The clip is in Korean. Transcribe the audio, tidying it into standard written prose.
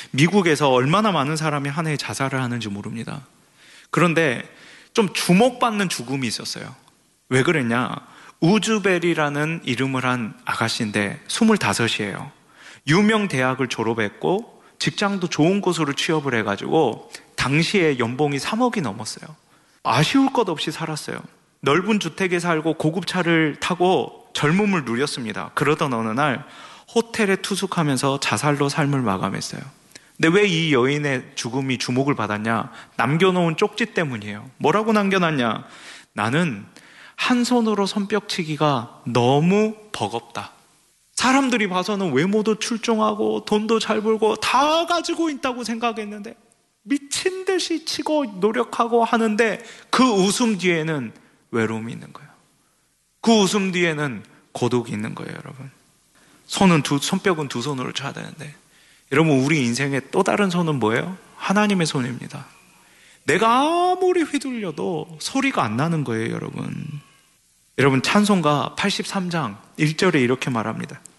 미국에서 얼마나 많은 사람이 한 해에 자살을 하는지 모릅니다. 그런데 좀 주목받는 죽음이 있었어요. 왜 그랬냐? 우즈벨이라는 이름을 한 아가씨인데 25이에요. 유명 대학을 졸업했고 직장도 좋은 곳으로 취업을 해가지고 당시에 연봉이 3억이 넘었어요. 아쉬울 것 없이 살았어요. 넓은 주택에 살고 고급차를 타고 젊음을 누렸습니다. 그러던 어느 날 호텔에 투숙하면서 자살로 삶을 마감했어요. 근데 왜 이 여인의 죽음이 주목을 받았냐? 남겨놓은 쪽지 때문이에요. 뭐라고 남겨놨냐? 나는 한 손으로 손뼉치기가 너무 버겁다. 사람들이 봐서는 외모도 출중하고 돈도 잘 벌고 다 가지고 있다고 생각했는데 미친 듯이 치고 노력하고 하는데 그 웃음 뒤에는 외로움이 있는 거예요. 그 웃음 뒤에는 고독이 있는 거예요, 여러분. 손뼉은 두 손으로 쳐야 되는데 여러분, 우리 인생의 또 다른 손은 뭐예요? 하나님의 손입니다. 내가 아무리 휘둘려도 소리가 안 나는 거예요, 여러분. 여러분, 찬송가 83장 1절에 이렇게 말합니다.